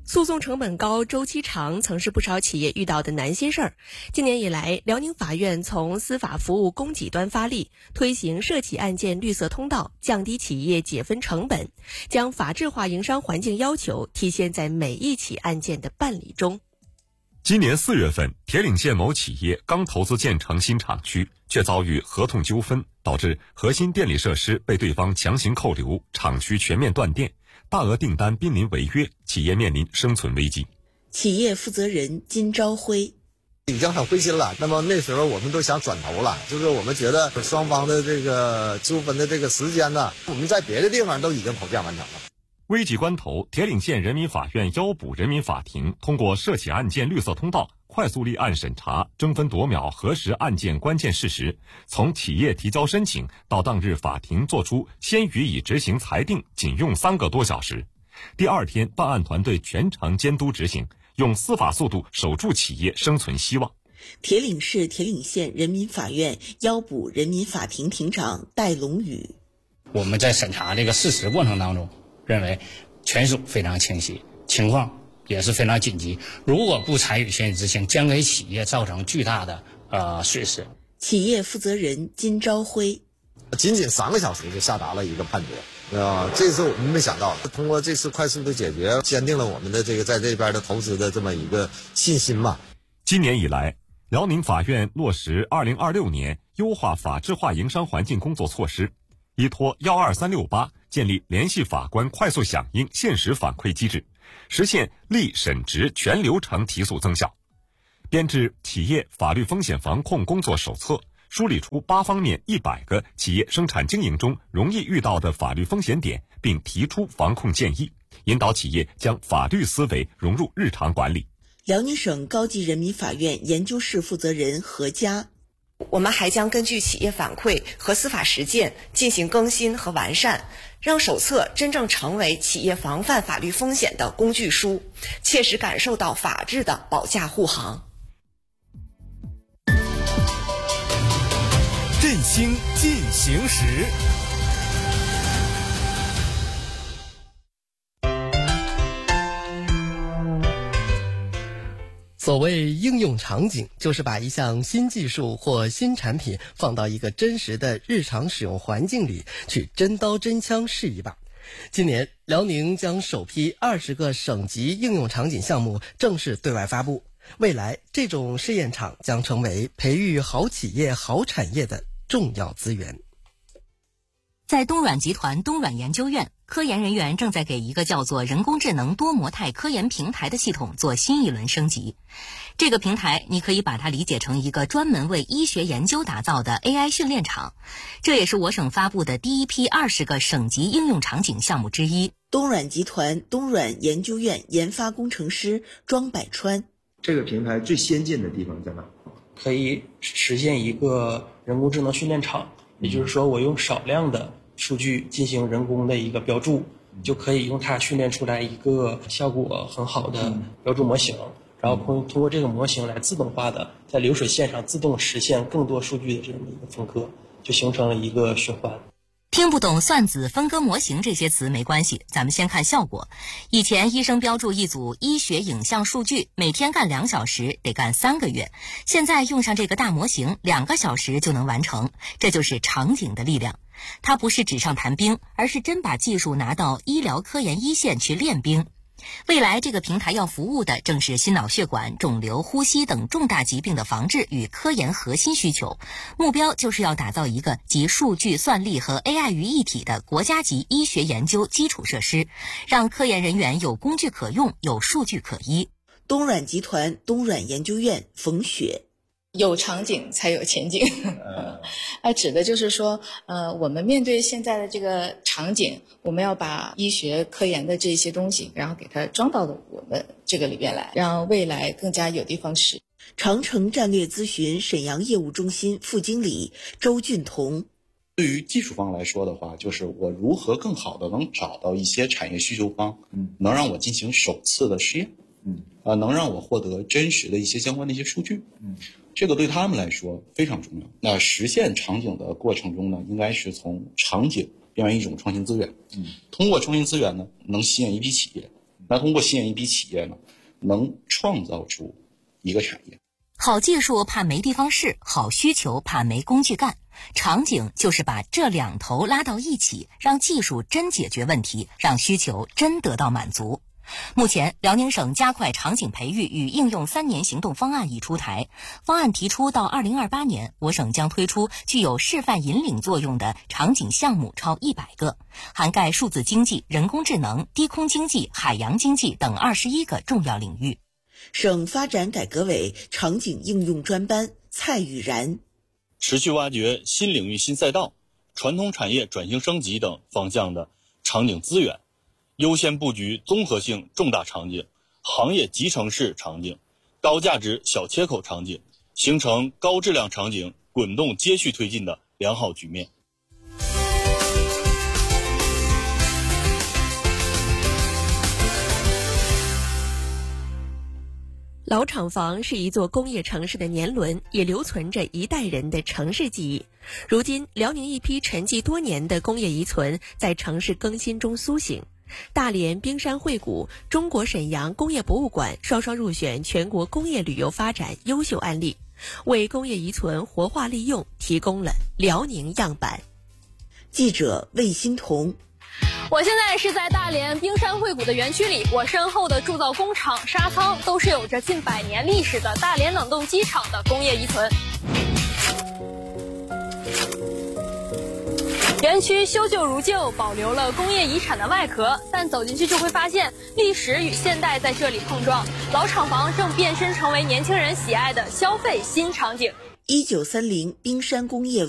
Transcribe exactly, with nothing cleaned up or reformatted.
诉讼成本高、周期长，曾是不少企业遇到的难心事儿。今年以来，辽宁法院从司法服务供给端发力，推行涉企案件绿色通道，降低企业解分成本，将法治化营商环境要求体现在每一起案件的办理中。 今年四月份，铁岭县某企业刚投资建成新厂区，却遭遇合同纠纷，导致核心电力设施被对方强行扣留，厂区全面断电，大额订单濒临违约，企业面临生存危机。 企业负责人金朝辉已经很灰心了，那么那时候我们都想转头了，就是我们觉得双方的这个纠纷的这个时间呢，我们在别的地方都已经投件完成了。 危急关头，铁岭县人民法院腰补人民法庭通过涉企案件绿色通道，快速立案审查，争分夺秒核实案件关键事实，从企业提交申请到当日法庭作出先予以执行裁定，仅用三个多小时。第二天，办案团队全程监督执行，用司法速度守住企业生存希望。 铁岭市铁岭县人民法院腰补人民法庭庭长戴龙宇： 我们在审查这个事实过程当中，认为权属非常清晰，情况也是非常紧急，如果不采取先予执行，将给企业造成巨大的呃损失。 企业负责人金朝辉： 仅仅三个小时就下达了一个判决，啊，这是我们没想到的。通过这次快速的解决，坚定了我们的这个在这边的投资的这么一个信心吧。 今年以来，辽宁法院落实二零二六年优化法治化营商环境工作措施，依托幺二三六八建立联系法官快速响应限时反馈机制，实现立审执全流程提速增效。编制企业法律风险防控工作手册，梳理出八方面一百个企业生产经营中容易遇到的法律风险点，并提出防控建议，引导企业将法律思维融入日常管理。 辽宁省高级人民法院研究室负责人何佳： 我们还将根据企业反馈和司法实践进行更新和完善，让手册真正成为企业防范法律风险的工具书，切实感受到法治的保驾护航。 振兴进行时。 所谓应用场景，就是把一项新技术或新产品放到一个真实的日常使用环境里，去真刀真枪试一把。今年，辽宁将首批二十个省级应用场景项目正式对外发布。未来，这种试验场将成为培育好企业、好产业的重要资源。 在东软集团东软研究院，科研人员正在给一个叫做人工智能多模态科研平台的系统做新一轮升级。这个平台你可以把它理解成一个专门为医学研究打造的 A I 训练场，这也是我省发布的第一批二十个省级应用场景项目之一。 东软集团东软研究院研发工程师庄百川： 这个平台最先进的地方在哪？可以实现一个人工智能训练场，也就是说我用少量的数据进行人工的一个标注，就可以用它训练出来一个效果很好的标注模型，然后通通过这个模型来自动化的在流水线上自动实现更多数据的这么一个分割，就形成了一个循环。 听不懂算子、分割模型这些词没关系，咱们先看效果。以前医生标注一组医学影像数据，每天干两小时，得干三个月。现在用上这个大模型，两个小时就能完成，这就是场景的力量。它不是纸上谈兵，而是真把技术拿到医疗科研一线去练兵。未来这个平台要服务的正是心脑血管、肿瘤、呼吸等重大疾病的防治与科研核心需求，目标就是要打造一个集数据、算力和 A I 于一体的国家级医学研究基础设施，让科研人员有工具可用，有数据可依。 东软集团东软研究院冯雪： 有场景才有前景。啊，指的就是说，呃，我们面对现在的这个场景，我们要把医学科研的这些东西，然后给它装到我们这个里边来，让未来更加有的放矢。 长城战略咨询沈阳业务中心副经理周俊彤： 对于技术方来说的话，就是我如何更好的能找到一些产业需求方，嗯，能让我进行首次的试验，嗯，啊，能让我获得真实的一些相关的一些数据，嗯。这个对他们来说非常重要。那实现场景的过程中呢，应该是从场景变为一种创新资源。嗯，通过创新资源呢，能吸引一批企业， 那通过吸引一批企业呢，能创造出一个产业。 好技术怕没地方试，好需求怕没工具干。场景就是把这两头拉到一起，让技术真解决问题，让需求真得到满足。目前，辽宁省加快场景培育与应用三年行动方案已出台。方案提出，到二零二八年，我省将推出具有示范引领作用的场景项目超一百个，涵盖数字经济、人工智能、低空经济、海洋经济等二十一个重要领域。 省发展改革委场景应用专班蔡宇然， 持续挖掘新领域新赛道、传统产业转型升级等方向的场景资源，优先布局综合性重大场景、行业集成式场景、高价值小切口场景，形成高质量场景滚动接续推进的良好局面。 老厂房是一座工业城市的年轮，也留存着一代人的城市记忆。如今，辽宁一批沉寂多年的工业遗存在城市更新中苏醒。大连冰山会谷、中国沈阳工业博物馆双双入选全国工业旅游发展优秀案例，为工业遗存活化利用提供了辽宁样板。 记者魏欣彤。 我现在是在大连冰山会谷的园区里，我身后的铸造工厂、沙仓都是有着近百年历史的大连冷冻机厂的工业遗存。园区修旧如旧，保留了工业遗产的外壳，但走进去就会发现历史与现代在这里碰撞，老厂房正变身成为年轻人喜爱的消费新场景。 一九三零冰山工业